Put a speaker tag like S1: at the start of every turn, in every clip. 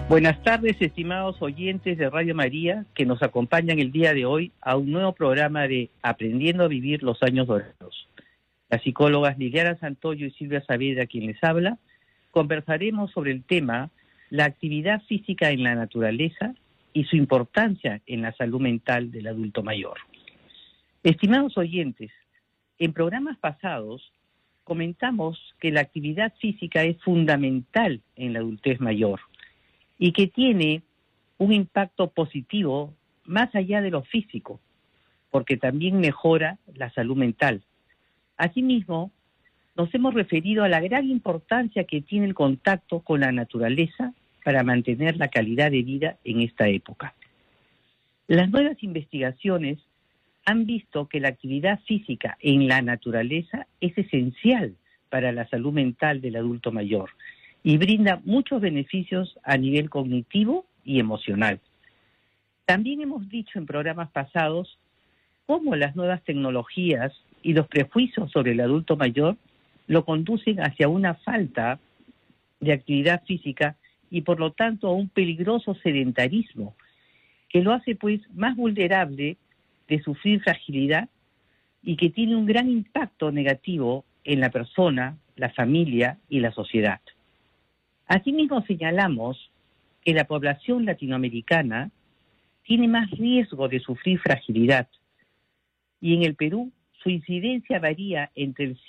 S1: Buenas tardes, estimados oyentes de Radio María, que nos acompañan el día de hoy a un nuevo programa de Aprendiendo a Vivir los Años Dorados. Las psicólogas Liliana Santoyo y Silvia Saavedra, quien les habla, conversaremos sobre el tema la actividad física en la naturaleza y su importancia en la salud mental del adulto mayor. Estimados oyentes, en programas pasados comentamos que la actividad física es fundamental en la adultez mayor y que tiene un impacto positivo más allá de lo físico, porque también mejora la salud mental. Asimismo, nos hemos referido a la gran importancia que tiene el contacto con la naturaleza para mantener la calidad de vida en esta época. Las nuevas investigaciones han visto que la actividad física en la naturaleza es esencial para la salud mental del adulto mayor y brinda muchos beneficios a nivel cognitivo y emocional. También hemos dicho en programas pasados cómo las nuevas tecnologías y los prejuicios sobre el adulto mayor lo conducen hacia una falta de actividad física y por lo tanto a un peligroso sedentarismo que lo hace pues más vulnerable de sufrir fragilidad y que tiene un gran impacto negativo en la persona, la familia y la sociedad. Asimismo señalamos que la población latinoamericana tiene más riesgo de sufrir fragilidad y en el Perú su incidencia varía entre el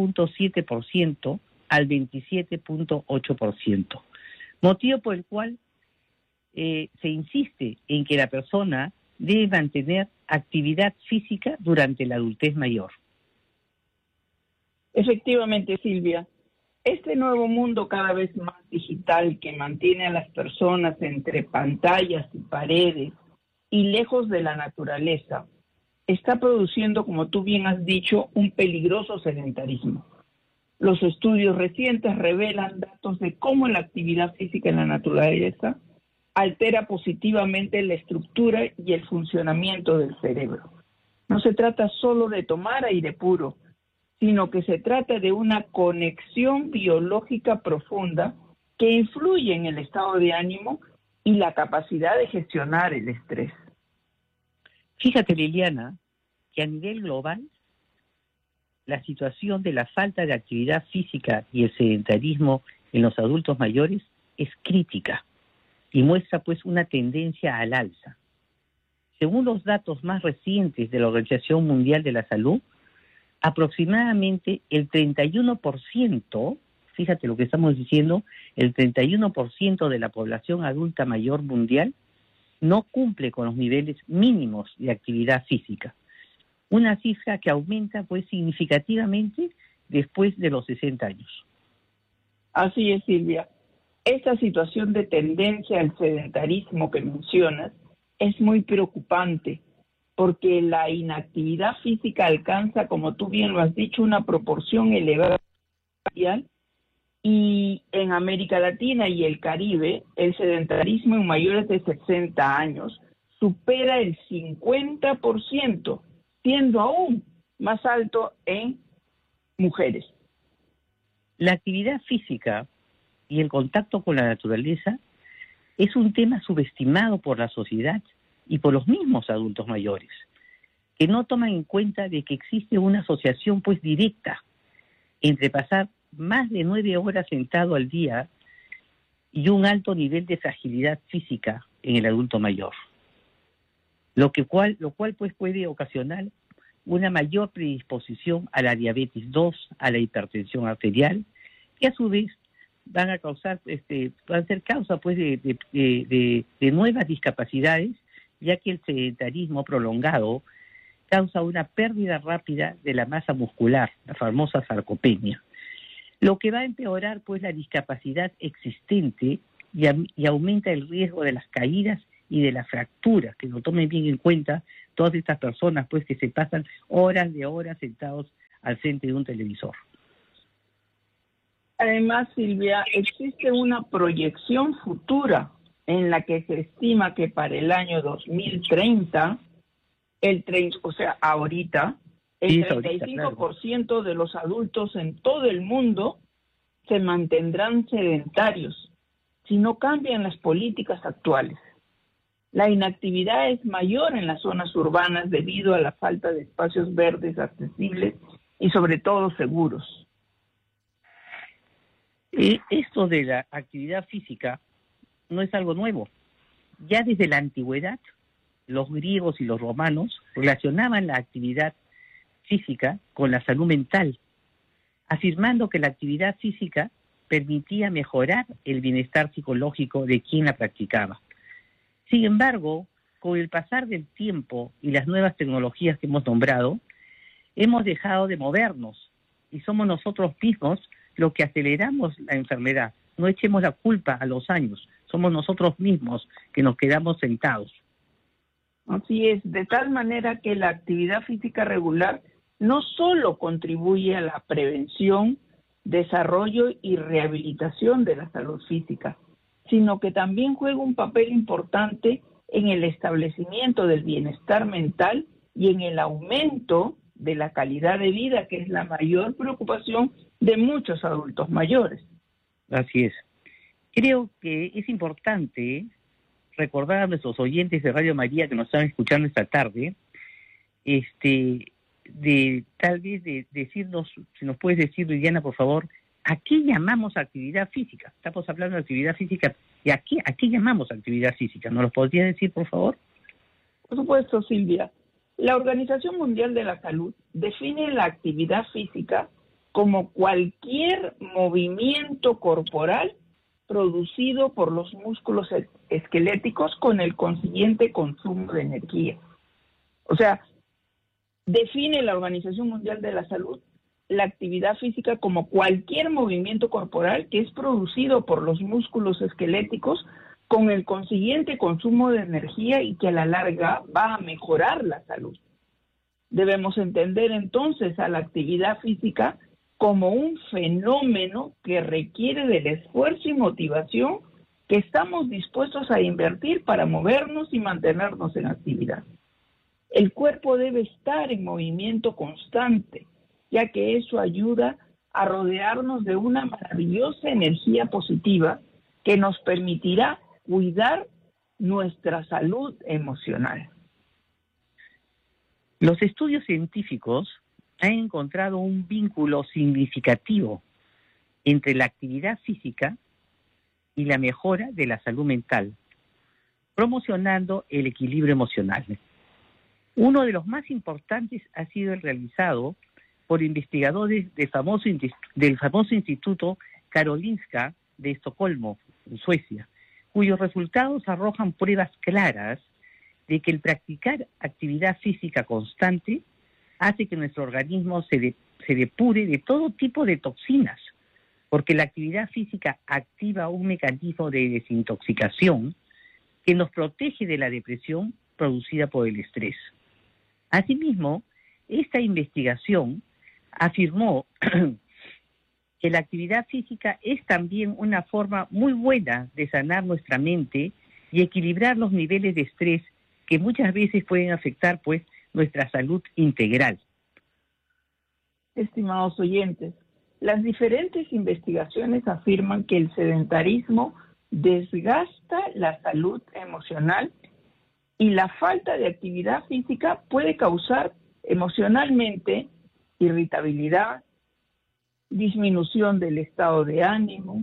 S1: 7.7% al 27.8%, motivo por el cual se insiste en que la persona debe mantener actividad física durante la adultez mayor.
S2: Efectivamente, Silvia. Este nuevo mundo cada vez más digital que mantiene a las personas entre pantallas y paredes y lejos de la naturaleza, está produciendo, como tú bien has dicho, un peligroso sedentarismo. Los estudios recientes revelan datos de cómo la actividad física en la naturaleza altera positivamente la estructura y el funcionamiento del cerebro. No se trata solo de tomar aire puro, sino que se trata de una conexión biológica profunda que influye en el estado de ánimo y la capacidad de gestionar el estrés.
S1: Fíjate, Liliana, que a nivel global, la situación de la falta de actividad física y el sedentarismo en los adultos mayores es crítica y muestra pues una tendencia al alza. Según los datos más recientes de la Organización Mundial de la Salud, aproximadamente el 31%, fíjate lo que estamos diciendo, el 31% de la población adulta mayor mundial no cumple con los niveles mínimos de actividad física. Una cifra que aumenta pues significativamente después de los 60 años.
S2: Así es, Silvia. Esta situación de tendencia al sedentarismo que mencionas es muy preocupante, porque la inactividad física alcanza, como tú bien lo has dicho, una proporción elevada y en América Latina y el Caribe, el sedentarismo en mayores de 60 años supera el 50%, siendo aún más alto en mujeres.
S1: La actividad física y el contacto con la naturaleza es un tema subestimado por la sociedad y por los mismos adultos mayores, que no toman en cuenta de que existe una asociación pues directa entre pasar más de 9 horas sentado al día y un alto nivel de fragilidad física en el adulto mayor, lo cual pues puede ocasionar una mayor predisposición a la diabetes 2, a la hipertensión arterial, que a su vez van a ser causa pues de nuevas discapacidades, ya que el sedentarismo prolongado causa una pérdida rápida de la masa muscular, la famosa sarcopenia, lo que va a empeorar pues la discapacidad existente y aumenta el riesgo de las caídas y de las fracturas, que lo tomen bien en cuenta todas estas personas pues que se pasan horas de horas sentados al frente de un televisor.
S2: Además, Silvia, existe una proyección futura en la que se estima que para el año 2030, ahorita, el 35% de los adultos en todo el mundo se mantendrán sedentarios, si no cambian las políticas actuales. La inactividad es mayor en las zonas urbanas debido a la falta de espacios verdes accesibles y sobre todo seguros.
S1: Esto de la actividad física no es algo nuevo. Ya desde la antigüedad, los griegos y los romanos relacionaban la actividad física con la salud mental, afirmando que la actividad física permitía mejorar el bienestar psicológico de quien la practicaba. Sin embargo, con el pasar del tiempo y las nuevas tecnologías que hemos nombrado, hemos dejado de movernos y somos nosotros mismos los que aceleramos la enfermedad. No echemos la culpa a los años, somos nosotros mismos que nos quedamos sentados.
S2: Así es, de tal manera que la actividad física regular no solo contribuye a la prevención, desarrollo y rehabilitación de la salud física, sino que también juega un papel importante en el establecimiento del bienestar mental y en el aumento de la calidad de vida, que es la mayor preocupación de muchos adultos mayores.
S1: Así es. Creo que es importante recordar a nuestros oyentes de Radio María que nos están escuchando esta tarde, tal vez decirnos, si nos puedes decir, Liliana, por favor, ¿a qué llamamos actividad física? Estamos hablando de actividad física, ¿y a qué llamamos actividad física? ¿Nos lo podría decir, por favor?
S2: Por supuesto, Silvia. La Organización Mundial de la Salud define la actividad física como cualquier movimiento corporal producido por los músculos esqueléticos con el consiguiente consumo de energía. O sea, define la Organización Mundial de la Salud la actividad física como cualquier movimiento corporal que es producido por los músculos esqueléticos con el consiguiente consumo de energía y que a la larga va a mejorar la salud. Debemos entender entonces a la actividad física como un fenómeno que requiere del esfuerzo y motivación que estamos dispuestos a invertir para movernos y mantenernos en actividad. El cuerpo debe estar en movimiento constante, ya que eso ayuda a rodearnos de una maravillosa energía positiva que nos permitirá cuidar nuestra salud emocional.
S1: Los estudios científicos han encontrado un vínculo significativo entre la actividad física y la mejora de la salud mental, promocionando el equilibrio emocional. Uno de los más importantes ha sido el realizado por investigadores del famoso Instituto Karolinska de Estocolmo, en Suecia, cuyos resultados arrojan pruebas claras de que el practicar actividad física constante hace que nuestro organismo se depure de todo tipo de toxinas, porque la actividad física activa un mecanismo de desintoxicación que nos protege de la depresión producida por el estrés. Asimismo, esta investigación afirmó que la actividad física es también una forma muy buena de sanar nuestra mente y equilibrar los niveles de estrés que muchas veces pueden afectar, pues, nuestra salud integral.
S2: Estimados oyentes, las diferentes investigaciones afirman que el sedentarismo desgasta la salud emocional y la falta de actividad física puede causar emocionalmente irritabilidad, disminución del estado de ánimo,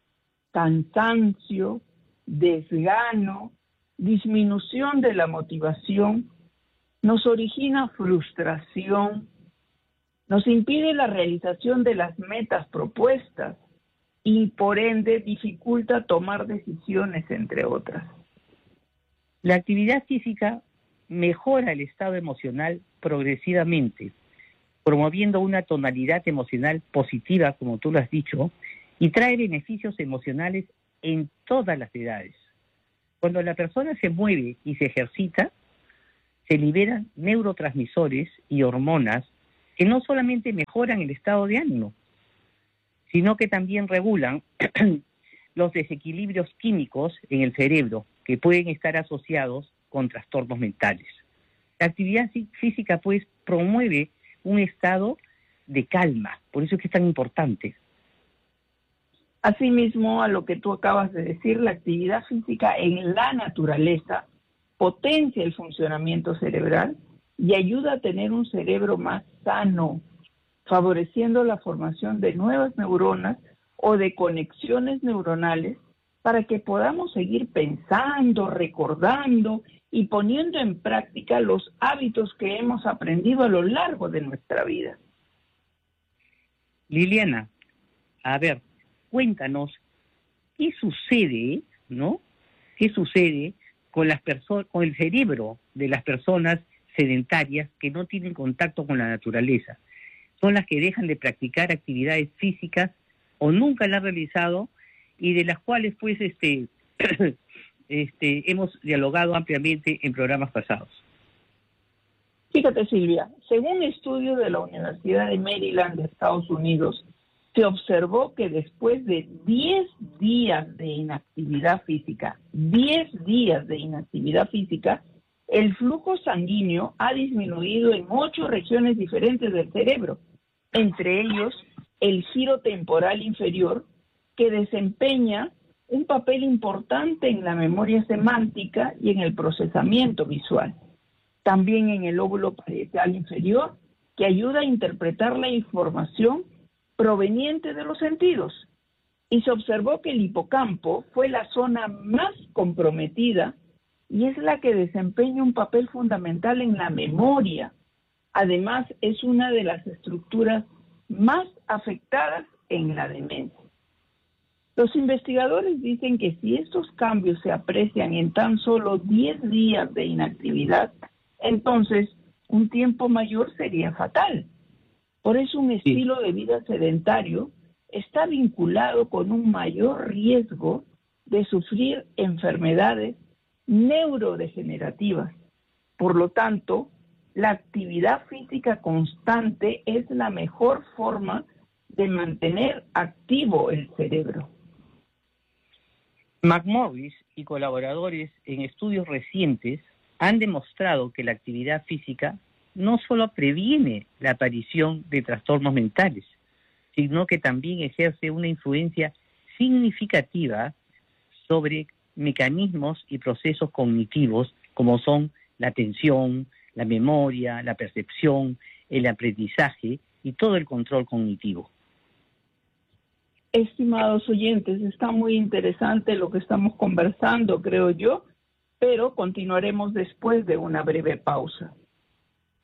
S2: cansancio, desgano, disminución de la motivación, nos origina frustración, nos impide la realización de las metas propuestas y por ende dificulta tomar decisiones, entre otras.
S1: La actividad física mejora el estado emocional progresivamente, promoviendo una tonalidad emocional positiva, como tú lo has dicho, y trae beneficios emocionales en todas las edades. Cuando la persona se mueve y se ejercita, se liberan neurotransmisores y hormonas que no solamente mejoran el estado de ánimo, sino que también regulan los desequilibrios químicos en el cerebro que pueden estar asociados con trastornos mentales. La actividad física, pues, promueve un estado de calma, por eso es que es tan importante.
S2: Asimismo, a lo que tú acabas de decir, la actividad física en la naturaleza potencia el funcionamiento cerebral y ayuda a tener un cerebro más sano, favoreciendo la formación de nuevas neuronas o de conexiones neuronales para que podamos seguir pensando, recordando y poniendo en práctica los hábitos que hemos aprendido a lo largo de nuestra vida.
S1: Liliana, a ver, cuéntanos, ¿qué sucede, no? ¿Qué sucede con las personas, con el cerebro de las personas sedentarias que no tienen contacto con la naturaleza? Son las que dejan de practicar actividades físicas o nunca la han realizado y de las cuales pues hemos dialogado ampliamente en programas pasados.
S2: Fíjate, Silvia, según estudios de la Universidad de Maryland de Estados Unidos, se observó que después de 10 días de inactividad física, 10 días de inactividad física, el flujo sanguíneo ha disminuido en 8 regiones diferentes del cerebro, entre ellos el giro temporal inferior, que desempeña un papel importante en la memoria semántica y en el procesamiento visual. También en el lóbulo parietal inferior, que ayuda a interpretar la información proveniente de los sentidos. Y se observó que el hipocampo fue la zona más comprometida y es la que desempeña un papel fundamental en la memoria. Además, es una de las estructuras más afectadas en la demencia. Los investigadores dicen que si estos cambios se aprecian en tan solo 10 días de inactividad, entonces un tiempo mayor sería fatal. Por eso un estilo de vida sedentario está vinculado con un mayor riesgo de sufrir enfermedades neurodegenerativas. Por lo tanto, la actividad física constante es la mejor forma de mantener activo el cerebro.
S1: McMorris y colaboradores en estudios recientes han demostrado que la actividad física no solo previene la aparición de trastornos mentales, sino que también ejerce una influencia significativa sobre mecanismos y procesos cognitivos como son la atención, la memoria, la percepción, el aprendizaje y todo el control cognitivo.
S2: Estimados oyentes, está muy interesante lo que estamos conversando, creo yo, pero continuaremos después de una breve pausa.